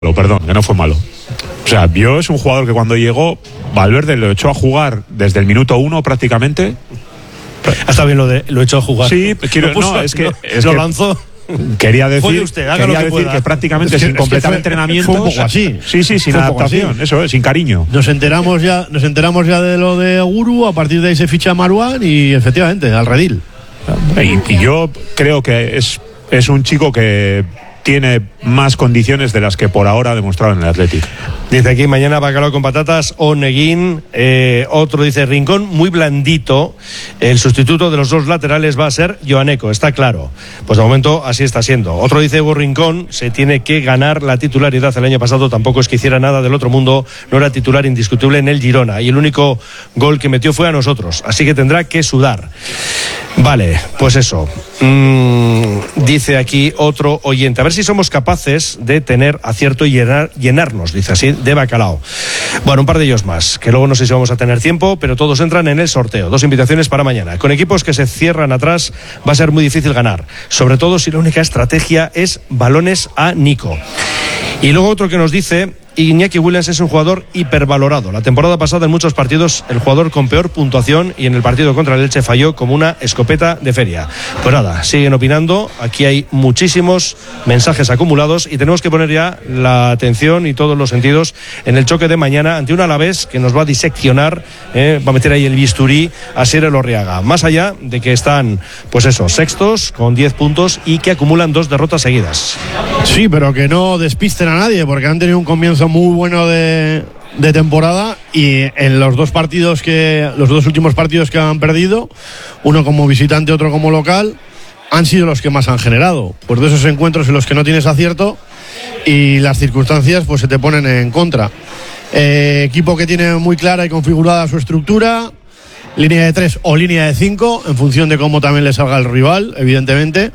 Perdón, que no fue malo. O sea, Bio es un jugador que cuando llegó, Valverde lo echó a jugar desde el minuto 1 prácticamente. Está bien lo echó a jugar. Sí, lo lanzó. Quería decir, que prácticamente sin completar entrenamientos. Fue un poco así. Sí, sin adaptación, eso es, sin cariño. Nos enteramos ya de lo de Guru, a partir de ahí se ficha Marouane y efectivamente, al redil. Y yo creo que es un chico que tiene más condiciones de las que por ahora ha demostrado en el Athletic. Dice aquí, mañana bacalao con patatas o Neguín. Otro dice, Rincón muy blandito. El sustituto de los dos laterales va a ser Joaneco, está claro. Pues de momento así está siendo. Otro dice, Hugo Rincón se tiene que ganar la titularidad. El año pasado tampoco es que hiciera nada del otro mundo, no era titular indiscutible en el Girona y el único gol que metió fue a nosotros, así que tendrá que sudar. Vale, pues eso. Dice aquí otro oyente, a ver si somos capaces de tener acierto y llenarnos, dice así, de bacalao. Bueno, un par de ellos más, que luego no sé si vamos a tener tiempo, pero todos entran en el sorteo. 2 invitaciones para mañana. Con equipos que se cierran atrás va a ser muy difícil ganar, sobre todo si la única estrategia es balones a Nico. Y luego otro que nos dice, Iñaki Williams es un jugador hipervalorado. La temporada pasada en muchos partidos el jugador con peor puntuación y en el partido contra el Elche falló como una escopeta de feria. Pues nada, siguen opinando. Aquí hay muchísimos mensajes acumulados y tenemos que poner ya la atención y todos los sentidos en el choque de mañana ante un Alavés que nos va a diseccionar, va a meter ahí el bisturí a Asier Elorriaga. Más allá de que están, pues eso, sextos con 10 puntos y que acumulan 2 derrotas seguidas. Sí, pero que no despisten a nadie porque han tenido un comienzo muy bueno de temporada y en los dos últimos partidos que han perdido, uno como visitante, otro como local, han sido los que más han generado. Pues de esos encuentros en los que no tienes acierto y las circunstancias pues se te ponen en contra. Equipo que tiene muy clara y configurada su estructura, línea de 3 o línea de 5, en función de cómo también le salga el rival, evidentemente.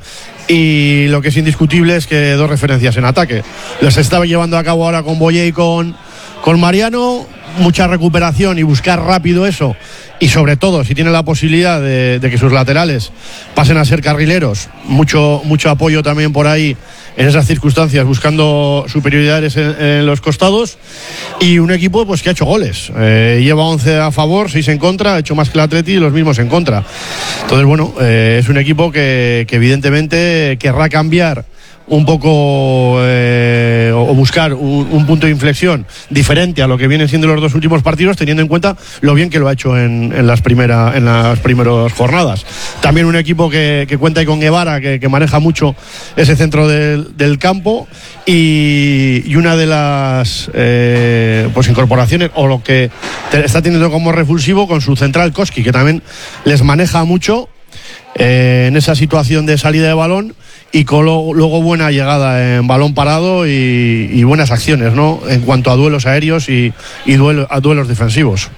Y lo que es indiscutible es que 2 referencias en ataque. Los estaba llevando a cabo ahora con Boye y con Mariano. Mucha recuperación y buscar rápido eso. Y sobre todo, si tiene la posibilidad de que sus laterales pasen a ser carrileros, mucho apoyo también por ahí en esas circunstancias, buscando superioridades en los costados. Y un equipo pues que ha hecho goles. Lleva 11 a favor, 6 en contra, ha hecho más que el Atleti y los mismos en contra. Entonces, bueno, es un equipo que evidentemente querrá cambiar un poco o buscar un punto de inflexión diferente a lo que vienen siendo los 2 últimos partidos, teniendo en cuenta lo bien que lo ha hecho en las primeras jornadas. También un equipo que cuenta ahí con Guevara, que maneja mucho ese centro del campo y una de las pues incorporaciones o lo que está teniendo como revulsivo con su central Koski, que también les maneja mucho en esa situación de salida de balón y con luego buena llegada en balón parado y buenas acciones, ¿no?, en cuanto a duelos aéreos y duelos defensivos.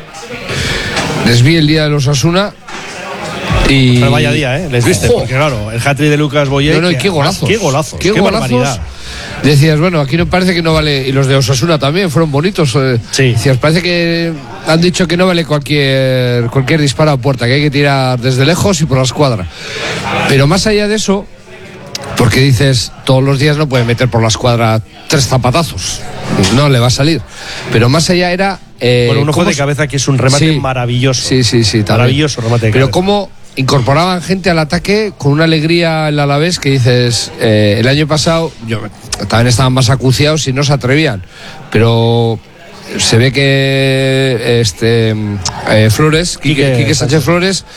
Les vi el día de los Osasuna y... Pero vaya día, les viste, porque claro, el hat-trick de Lucas Boye. No, y qué golazos. Qué barbaridad. Decías, bueno, aquí no parece que no vale, y los de Osasuna también fueron bonitos. Sí. Decías, parece que han dicho que no vale cualquier disparo a puerta, que hay que tirar desde lejos y por la escuadra. Pero más allá de eso, porque dices, todos los días no puede meter por la escuadra 3 zapatazos, no le va a salir. Pero más allá era... bueno, un ojo de cabeza que es un remate maravilloso. Sí, maravilloso remate de cabeza. Pero cómo incorporaban gente al ataque con una alegría el Alavés que dices, el año pasado también estaban más acuciados y no se atrevían, pero se ve que Flores, Quique Sánchez Flores,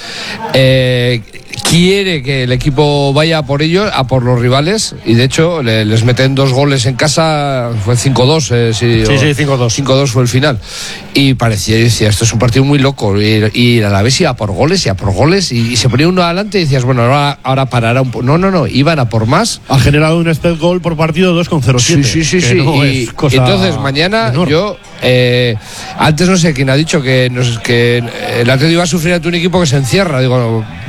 quiere que el equipo vaya a por ellos, a por los rivales, y de hecho les meten 2 goles en casa, fue 5-2, sí, 5-2. 5-2 fue el final, y decía, esto es un partido muy loco, y a la vez iba a por goles y se ponía uno adelante y decías, bueno, ahora parará un poco. No, iban a por más. Ha generado un expected goal por partido 2,07. Sí. No y entonces mañana enorme. Yo antes no sé quién ha dicho que el Atlético iba a sufrir ante un equipo que se encierra. Digo,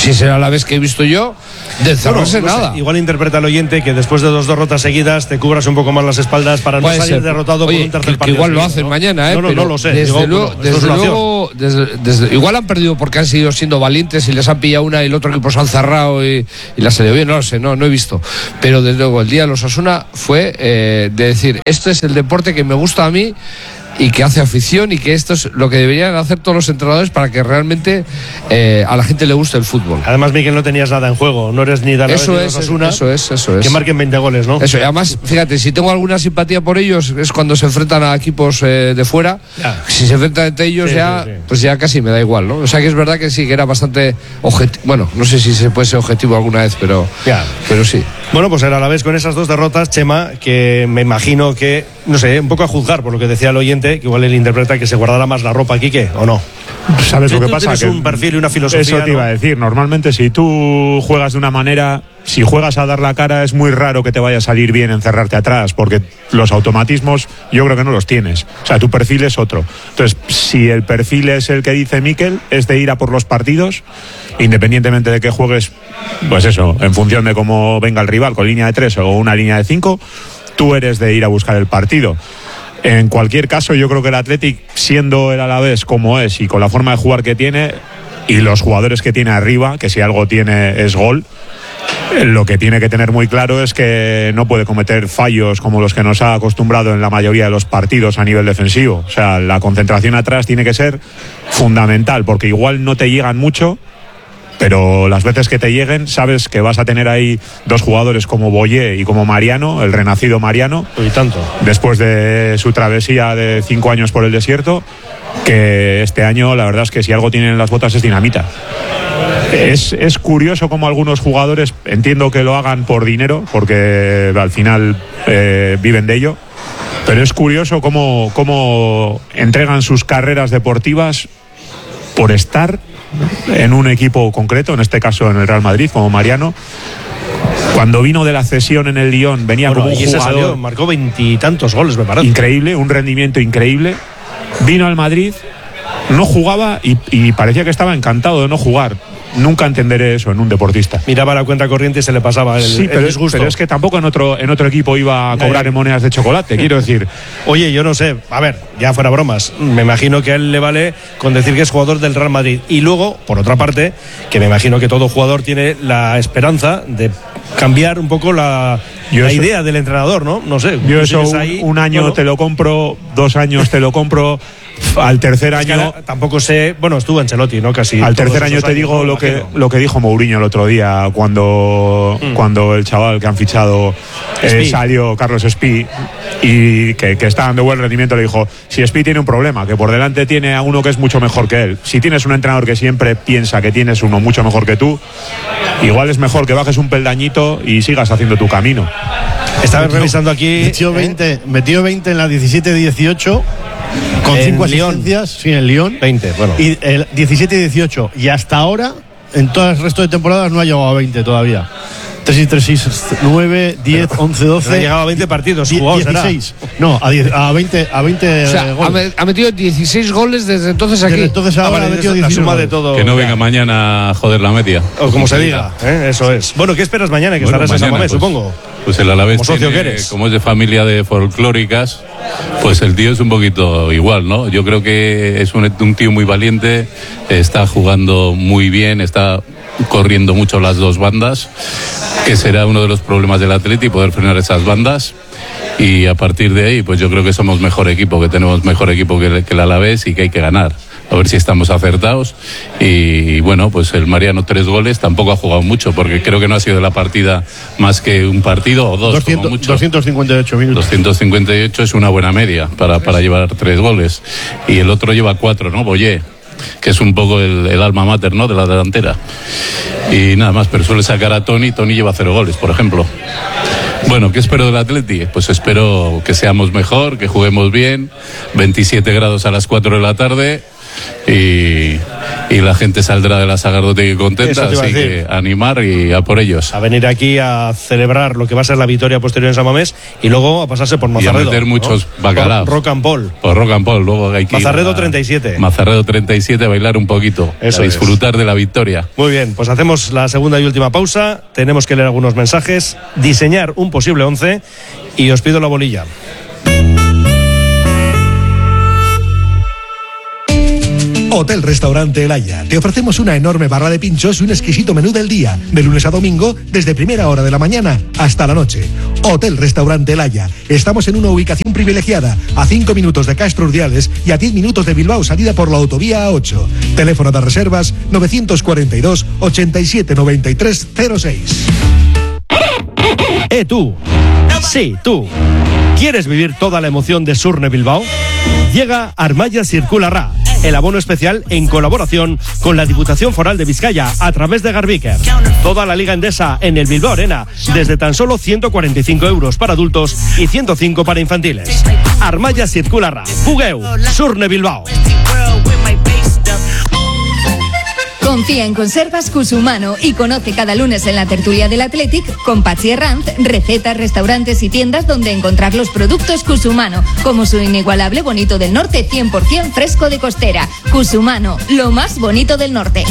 si será la vez que he visto yo, de encerrarse no sé, nada. igual interpreta el oyente que después de 2 derrotas seguidas te cubras un poco más las espaldas para no Puede salir ser. derrotado Oye, por un tercer que partido. igual lo seguido, hacen ¿no? mañana, No, pero no lo sé. Desde Digo, luego, bueno, esto es una opción. igual han perdido porque han seguido siendo valientes y les han pillado una y el otro equipo se han cerrado y las ha salido bien, no lo sé, no he visto. Pero desde luego el día de los Osasuna fue de decir, esto es el deporte que me gusta a mí y que hace afición, y que esto es lo que deberían hacer todos los entrenadores para que realmente a la gente le guste el fútbol. Además, Miguel, no tenías nada en juego, no eres ni de la Eso es. que marquen 20 goles, ¿no? Eso, y además, fíjate, si tengo alguna simpatía por ellos es cuando se enfrentan a equipos de fuera. Ya. Si se enfrentan entre ellos Sí. pues ya casi me da igual, ¿no? O sea que es verdad que sí, que era bastante objetivo. Bueno, no sé si se puede ser objetivo alguna vez, pero sí. Bueno, pues el Alavés con esas 2 derrotas, Chema, que me imagino que, no sé, un poco a juzgar por lo que decía el oyente, que igual él interpreta que se guardará más la ropa, Quique, ¿o no? ¿Sabes lo que Tú pasa? tienes Que un perfil y una filosofía. eso te ¿no? iba a decir. Normalmente, si tú juegas de una manera, si juegas a dar la cara, es muy raro que te vaya a salir bien encerrarte atrás, porque los automatismos yo creo que no los tienes. O sea, tu perfil es otro. Entonces, si el perfil es el que dice Mikel, es de ir a por los partidos, independientemente de que juegues, pues eso, en función de cómo venga el rival, con línea de 3 o una línea de 5, tú eres de ir a buscar el partido. En cualquier caso, yo creo que el Athletic, siendo el Alavés como es y con la forma de jugar que tiene y los jugadores que tiene arriba, que si algo tiene es gol, lo que tiene que tener muy claro es que no puede cometer fallos como los que nos ha acostumbrado en la mayoría de los partidos a nivel defensivo. O sea, la concentración atrás tiene que ser fundamental, porque igual no te llegan mucho, pero las veces que te lleguen sabes que vas a tener ahí 2 jugadores como Boyé y como Mariano, el renacido Mariano, Y tanto. después de su travesía de 5 años por el desierto, que este año la verdad es que si algo tienen en las botas es dinamita. Es curioso cómo algunos jugadores, entiendo que lo hagan por dinero, porque al final viven de ello, pero es curioso cómo entregan sus carreras deportivas por estar en un equipo concreto, en este caso en el Real Madrid, como Mariano. Cuando vino de la cesión en el Lyon, venía como un jugador marcó 20 y tantos goles, me parece. increíble, un rendimiento increíble. Vino al Madrid, no jugaba y parecía que estaba encantado de no jugar. Nunca entenderé eso en un deportista. Miraba la cuenta corriente y se le pasaba el disgusto. Pero es que tampoco en otro equipo iba a cobrar en monedas de chocolate, quiero decir. Oye, yo no sé, a ver, ya fuera bromas, me imagino que a él le vale con decir que es jugador del Real Madrid. Y luego, por otra parte, que me imagino que todo jugador tiene la esperanza de cambiar un poco la idea del entrenador, ¿no? No sé. Yo eso un año te lo compro, 2 años te lo compro. Al tercer año tampoco sé, bueno, estuvo Ancelotti, ¿no? Casi. Al tercer año te digo lo que dijo Mourinho el otro día cuando el chaval que han fichado salió, Carlos Espí, y que está dando buen rendimiento, le dijo, si Espí tiene un problema, que por delante tiene a uno que es mucho mejor que él. Si tienes un entrenador que siempre piensa que tienes uno mucho mejor que tú, igual es mejor que bajes un peldañito y sigas haciendo tu camino. Estaba revisando aquí. Metió 20 en la 17-18 con 5 asistencias, sí, en Lyon. 20, bueno. Y el 17-18. Y hasta ahora, en todo el resto de temporadas, no ha llegado a 20 todavía. 3 6, 9, 10, 11, 12. No ha llegado a 20 partidos, 16. No, a 20 o sea, goles. ha metido 16 goles desde entonces aquí. Desde entonces ahora ha metido 16 la suma de goles. todo. Que no venga mañana a joder la media. O como se diga, eso es. Bueno, ¿qué esperas mañana? Que estarás en San Mamés, supongo. Pues el Alavés Como socio tiene, que eres. como es de familia de folclóricas, pues el tío es un poquito igual, ¿no? Yo creo que es un tío muy valiente, está jugando muy bien, está corriendo mucho las 2 bandas, que será uno de los problemas del Atleti, poder frenar esas bandas. Y a partir de ahí, pues yo creo que somos mejor equipo, que tenemos mejor equipo que el Alavés y que hay que ganar. A ver si estamos acertados. Y bueno, pues el Mariano 3 goles, tampoco ha jugado mucho, porque creo que no ha sido de la partida más que un partido o 2, como mucho. 258 minutos. 258 es una buena media para llevar 3 goles. Y el otro lleva 4, ¿no? Boyé, que es un poco el alma mater, ¿no?, de la delantera. Y nada más, pero suele sacar a Toni. Toni lleva 0 goles, por ejemplo. Bueno, ¿qué espero del Atleti? Pues espero que seamos mejor, que juguemos bien, 27 grados a las 4 de la tarde y y la gente saldrá de la Sagardotegui contenta, así que animar y a por ellos. A venir aquí a celebrar lo que va a ser la victoria posterior en San Mamés y luego a pasarse por Mazarredo. Y a meter muchos bacalaos. Rock and Roll. Por Rock and Roll, luego hay que Mazarredo ir a 37. Mazarredo 37 a bailar un poquito, Eso a disfrutar de la victoria. Muy bien, pues hacemos la segunda y última pausa. Tenemos que leer algunos mensajes, diseñar un posible 11 y os pido la bolilla. Hotel Restaurante El Haya. Te ofrecemos una enorme barra de pinchos y un exquisito menú del día, de lunes a domingo, desde primera hora de la mañana hasta la noche. Hotel Restaurante El Haya. Estamos en una ubicación privilegiada, a 5 minutos de Castro Urdiales y a 10 minutos de Bilbao, salida por la autovía A8. Teléfono de reservas 942 87 93 06. Tú. Sí, tú. ¿Quieres vivir toda la emoción de Surne Bilbao? Llega Armaya Circulará, el abono especial en colaboración con la Diputación Foral de Vizcaya a través de Garbiker. Toda la Liga Endesa en el Bilbao Arena desde tan solo 145 euros para adultos y 105 para infantiles. Armaya Circulará, Pugueu, Surne Bilbao. Confía en Conservas Cusumano y conoce cada lunes en la tertulia del Athletic con Patxi Herranz recetas, restaurantes y tiendas donde encontrar los productos Cusumano, como su inigualable bonito del norte 100% fresco de costera. Cusumano, lo más bonito del norte.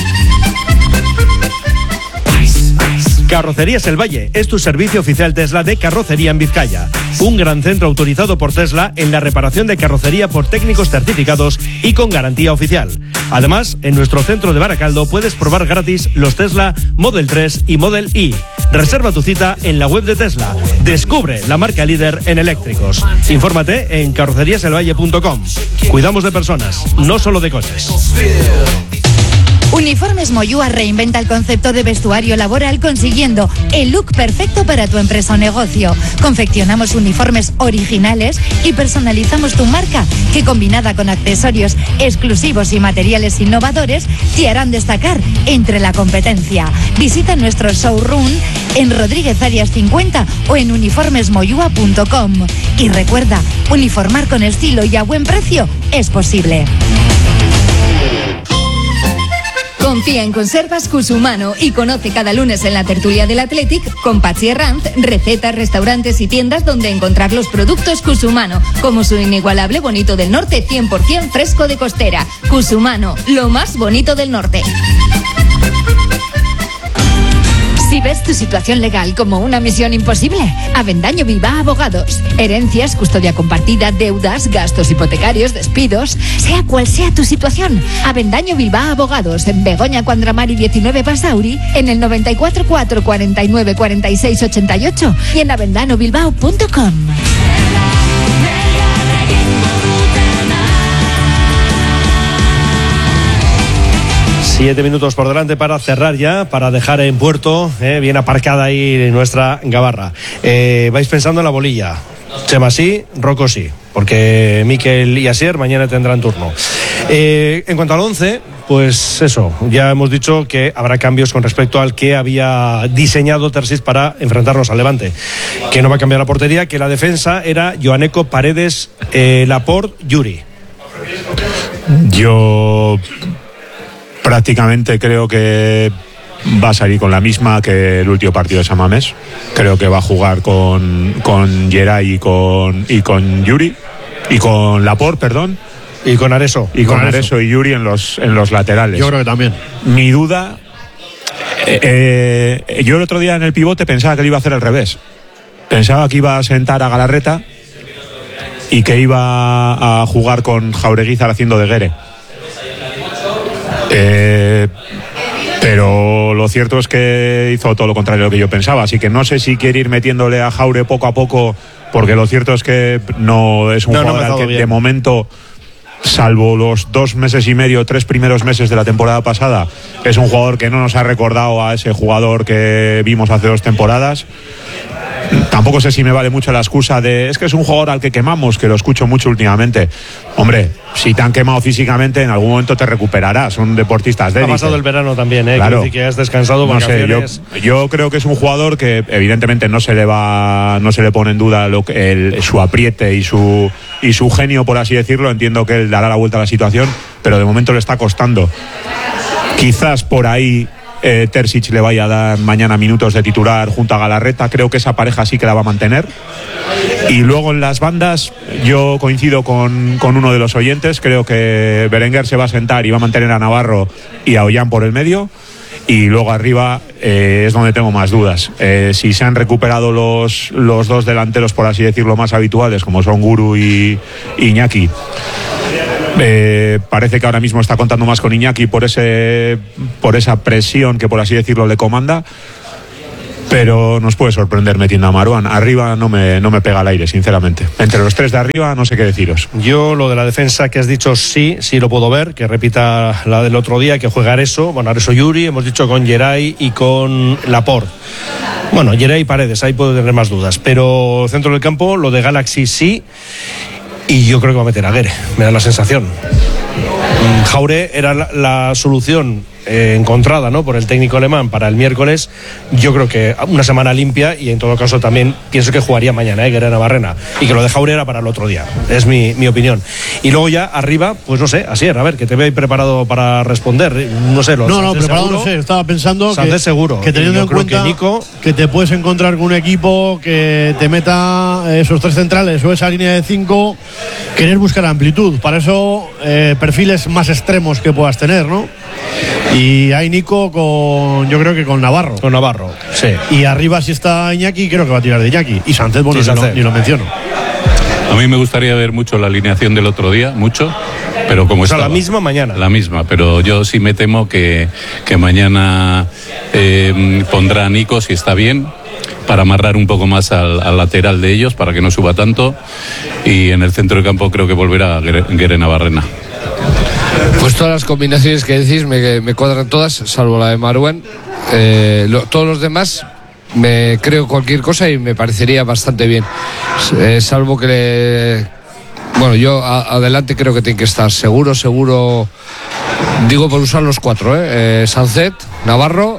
Carrocerías El Valle es tu servicio oficial Tesla de carrocería en Vizcaya. Un gran centro autorizado por Tesla en la reparación de carrocería por técnicos certificados y con garantía oficial. Además, en nuestro centro de Baracaldo puedes probar gratis los Tesla Model 3 y Model Y. Reserva tu cita en la web de Tesla. Descubre la marca líder en eléctricos. Infórmate en carroceríaselvalle.com. Cuidamos de personas, no solo de coches. Uniformes Moyúa reinventa el concepto de vestuario laboral consiguiendo el look perfecto para tu empresa o negocio. Confeccionamos uniformes originales y personalizamos tu marca, que combinada con accesorios exclusivos y materiales innovadores te harán destacar entre la competencia. Visita nuestro showroom en Rodríguez Arias 50 o en uniformesmoyua.com. Y recuerda, uniformar con estilo y a buen precio es posible. Confía en Conservas Cusumano y conoce cada lunes en la tertulia del Athletic con Patxi Herranz recetas, restaurantes y tiendas donde encontrar los productos Cusumano, como su inigualable bonito del norte 100% fresco de costera. Cusumano, lo más bonito del norte. Si ves tu situación legal como una misión imposible, Avendaño Bilbao Abogados. Herencias, custodia compartida, deudas, gastos hipotecarios, despidos, sea cual sea tu situación. Avendaño Bilbao Abogados en Begoña Cuandramari 19 Basauri, en el 94 4 49 46 88 y en avendanobilbao.com. 7 minutos por delante para cerrar ya, para dejar en puerto, bien aparcada ahí nuestra gabarra. Vais pensando en la bolilla. Chema sí, Rocco sí, porque Mikel y Asier mañana tendrán turno. En cuanto al 11, pues eso, ya hemos dicho que habrá cambios con respecto al que había diseñado Terzic para enfrentarnos al Levante. Que no va a cambiar la portería, que la defensa era Joaneco, Paredes, Laporte, Yuri. Yo prácticamente creo que va a salir con la misma que el último partido de San Mamés. Creo que va a jugar con Geray y con Yuri y con Laporte, perdón. Y con Areso. Y con Areso y Yuri en los laterales. Yo creo que también. Mi duda, yo el otro día en el pivote pensaba que le iba a hacer al revés. Pensaba que iba a sentar a Galarreta y que iba a jugar con Jaureguizar haciendo de Guere. Pero lo cierto es que hizo todo lo contrario de lo que yo pensaba, así que no sé si quiere ir metiéndole a Jaure poco a poco, porque lo cierto es que no es un jugador al que de momento, salvo los 2 meses y medio, 3 primeros meses de la temporada pasada, es un jugador que no nos ha recordado a ese jugador que vimos hace 2 temporadas. Tampoco sé si me vale mucho la excusa de es que es un jugador al que quemamos, que lo escucho mucho últimamente. Hombre, si te han quemado físicamente, en algún momento te recuperarás. Son deportistas de élite. Ha pasado el verano también, claro. Quiero decir que has descansado, no vacaciones. Sé, yo creo que es un jugador que evidentemente no se le pone en duda su apriete y su genio, por así decirlo. Entiendo que él dará la vuelta a la situación, pero de momento le está costando. Quizás por ahí Terzic le vaya a dar mañana minutos de titular junto a Galarreta. Creo que esa pareja sí que la va a mantener. Y luego en las bandas yo coincido con uno de los oyentes. Creo que Berenguer se va a sentar y va a mantener a Navarro y a Ollán por el medio. Y luego arriba es donde tengo más dudas. Si se han recuperado los dos delanteros, por así decirlo, más habituales, como son Guru y Iñaki, parece que ahora mismo está contando más con Iñaki por esa presión que, por así decirlo, le comanda. Pero nos puede sorprender metiendo a Marouane. Arriba no me pega al aire, sinceramente. Entre los tres de arriba no sé qué deciros. Yo lo de la defensa que has dicho sí lo puedo ver, que repita la del otro día, que juega Areso, Yuri, hemos dicho con Geray y con Laporte. Bueno, Geray y Paredes, ahí puedo tener más dudas. Pero centro del campo, lo de Galaxy sí, y yo creo que va a meter a Aguerre, me da la sensación. Jaure era la solución encontrada, ¿no?, por el técnico alemán para el miércoles. Yo creo que una semana limpia, y en todo caso también pienso que jugaría mañana Guerrero-Navarrena, y que lo de Jaure era para el otro día. Es mi opinión. Y luego ya arriba, pues no sé, Asier, a ver, que te veo ahí preparado para responder. No sé, preparado seguro, no sé, estaba pensando que teniendo en cuenta que te puedes encontrar con un equipo que te meta esos tres centrales o esa línea de 5, querer buscar amplitud. Para eso perfiles más extremos que puedas tener, ¿no? Y hay Nico yo creo que con Navarro. Con Navarro, sí. Y arriba, si está Iñaki, creo que va a tirar de Iñaki. Y Sánchez, bueno, ni lo menciono. A mí me gustaría ver mucho la alineación del otro día, mucho, pero como estaba. La misma mañana. La misma, pero yo sí me temo que mañana pondrá a Nico, si está bien, para amarrar un poco más al lateral de ellos, para que no suba tanto. Y en el centro del campo creo que volverá Guerrero-Navarrena. Pues todas las combinaciones que decís me cuadran todas, salvo la de Marouane. Todos los demás me creo cualquier cosa y me parecería bastante bien, salvo que bueno, yo adelante creo que tiene que estar seguro, digo por usar los cuatro, Sánchez, Navarro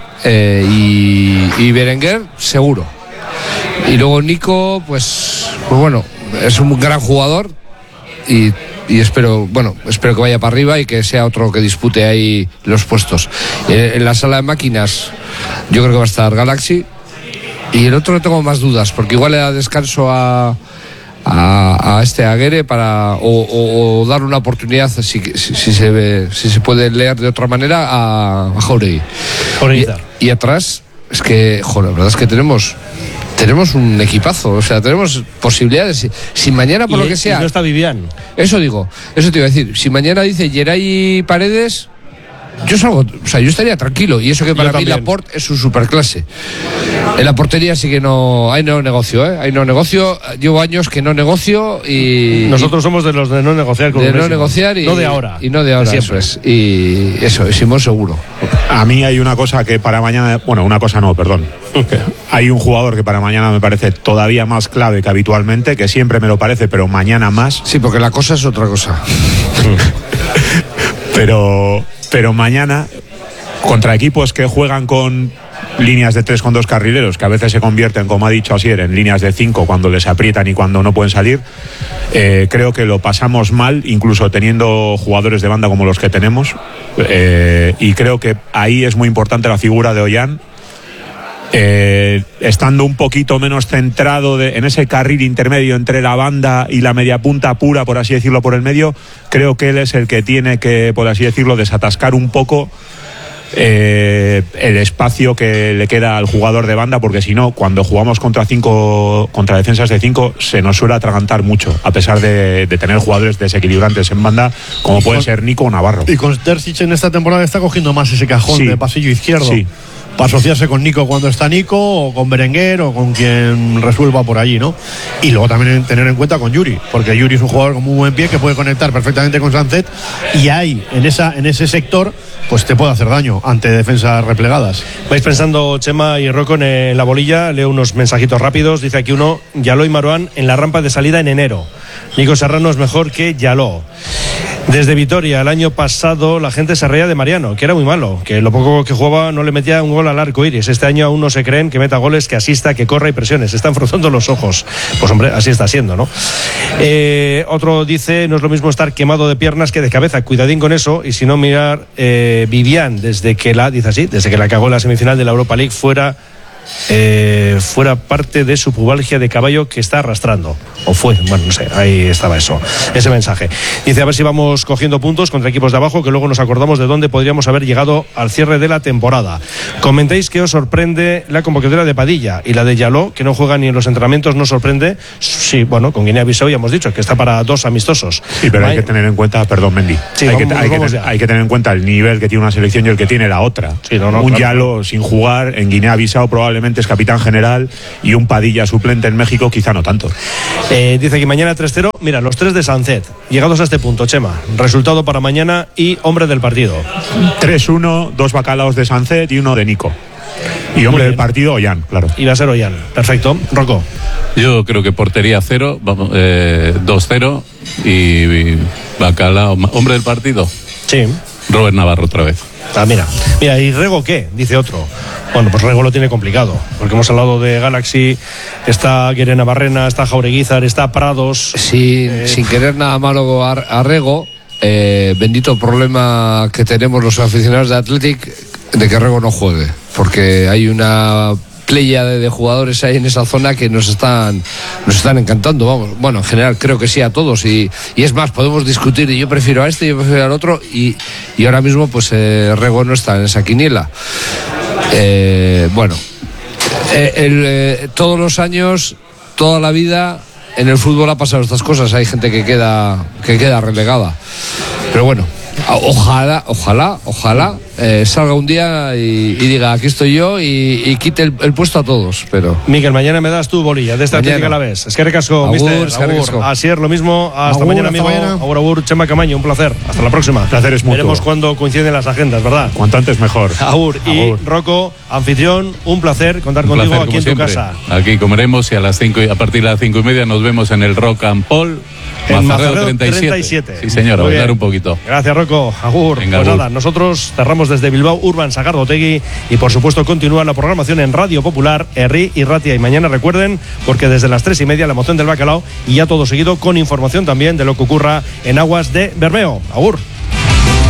y Berenguer, seguro. Y luego Nico, pues bueno, es un gran jugador y espero que vaya para arriba y que sea otro que dispute ahí los puestos. En la sala de máquinas yo creo que va a estar Galaxy, y el otro le tengo más dudas, porque igual le da descanso a Aguerre para o dar una oportunidad, si se puede leer de otra manera, a Jauregui. Y atrás es que, la verdad es que tenemos un equipazo, o sea, tenemos posibilidades. Si mañana, por lo que sea, no está Vivian. Eso te iba a decir. Si mañana dice Geray y Paredes, yo estaría tranquilo. Y eso que para mí Laporte es su superclase. En la portería sí que no hay negocio, Hay no negocio. Llevo años que no negocio y nosotros somos de los de no negociar con de no negociar y no de ahora. Y no de ahora, eso es. Y eso, Simón seguro. A mí hay una cosa que para mañana, una cosa no, perdón. Hay un jugador que para mañana me parece todavía más clave que habitualmente, que siempre me lo parece, pero mañana más. Sí, porque la cosa es otra cosa. Pero mañana, contra equipos que juegan con líneas de 3 con 2 carrileros, que a veces se convierten, como ha dicho Asier, en líneas de 5 cuando les aprietan y cuando no pueden salir, creo que lo pasamos mal, incluso teniendo jugadores de banda como los que tenemos, y creo que ahí es muy importante la figura de Ollán, estando un poquito menos centrado en ese carril intermedio entre la banda y la media punta pura, por así decirlo, por el medio. Creo que él es el que tiene que, por así decirlo, desatascar un poco el espacio que le queda al jugador de banda, porque si no, cuando jugamos contra defensas de 5, se nos suele atragantar mucho, a pesar de tener jugadores desequilibrantes en banda, como puede ser Nico o Navarro. Y con Terzic en esta temporada está cogiendo más ese cajón de pasillo izquierdo. Sí. Para asociarse con Nico cuando está Nico, o con Berenguer, o con quien resuelva por allí, ¿no? Y luego también tener en cuenta con Yuri, porque Yuri es un jugador con muy buen pie que puede conectar perfectamente con Sánchez, y ahí, en ese sector, pues te puede hacer daño ante defensas replegadas. Vais pensando, Chema y Rocco, en la bolilla. Leo unos mensajitos rápidos. Dice aquí uno: Yaló y Marouane en la rampa de salida en enero. Nico Serrano es mejor que Yaló. Desde Vitoria, el año pasado la gente se reía de Mariano, que era muy malo, que lo poco que jugaba no le metía un gol al arco iris. Este año aún no se creen que meta goles, que asista, que corra y presione. Se están frotando los ojos. Pues hombre, así está siendo, ¿no? Otro dice, no es lo mismo estar quemado de piernas que de cabeza. Cuidadín con eso, y si no mirar, Vivian, desde que la cagó en la semifinal de la Europa League, fuera parte de su pubalgia de caballo que está arrastrando, o fue, bueno, no sé, ahí estaba ese mensaje. Dice, a ver si vamos cogiendo puntos contra equipos de abajo, que luego nos acordamos de dónde podríamos haber llegado al cierre de la temporada. Comentéis que os sorprende la convocatoria de Padilla, y la de Yaló, que no juega ni en los entrenamientos, ¿no sorprende? Sí, bueno, con Guinea-Bissau ya hemos dicho que está para 2 amistosos. Sí, pero hay que tener en cuenta, perdón, Mendy, sí, hay que tener en cuenta el nivel que tiene una selección y el que tiene la otra. Sí, un claro. Yaló sin jugar en Guinea-Bissau probablemente es capitán general, y un Padilla suplente en México quizá no tanto. Dice que mañana 3-0, mira, los 3 de Sancet, llegados a este punto, Chema, resultado para mañana y hombre del partido. 3-1, 2 bacalaos de Sancet y 1 de Nico. Y hombre del partido, Ollán, claro. Y va a ser Ollán, perfecto. Rocco. Yo creo que portería 0, 2-0 y bacalao, hombre del partido. Sí. Robert Navarro otra vez. Ah, mira, ¿y Rego qué? Dice otro. Bueno, pues Rego lo tiene complicado, porque hemos hablado de Galaxy, está Guerena Barrena, está Jaureguizar, está Prados. Sin querer nada malo a Rego, bendito problema que tenemos los aficionados de Athletic de que Rego no juegue, porque hay una playa de jugadores ahí en esa zona que nos están encantando, vamos. Bueno, en general creo que sí a todos, y es más, podemos discutir, y yo prefiero a este, yo prefiero al otro, y ahora mismo pues Rego no está en esa quiniela. Bueno, todos los años, toda la vida en el fútbol ha pasado estas cosas, hay gente que queda relegada, pero bueno, ojalá salga un día y diga, aquí estoy yo, y quite el puesto a todos. Pero Miguel, mañana me das tu bolilla de esta Atlética a la vez. Es que recasco, mister. Así es, lo mismo. Hasta mañana, amigo. Agur, Chema Camaño, un placer. Hasta la próxima. Placer es mutuo. Veremos cuando coinciden las agendas, ¿verdad? Cuanto antes mejor. Agur. Y Rocco, anfitrión, un placer contar contigo aquí en tu casa. Aquí comeremos, y a partir de las 5:30 nos vemos en el Rock and Paul. En Mazarrero 37. Sí, señor, a bailar un poquito. Gracias, Rocco. Agur. Venga, pues agur. nada, nosotros cerramos desde Bilbao, Urban Sagardotegui, y por supuesto continúa la programación en Radio Popular, Herri y Ratia. Y mañana recuerden, porque desde las 3:30 la emoción del bacalao, y ya todo seguido con información también de lo que ocurra en aguas de Bermeo. Agur.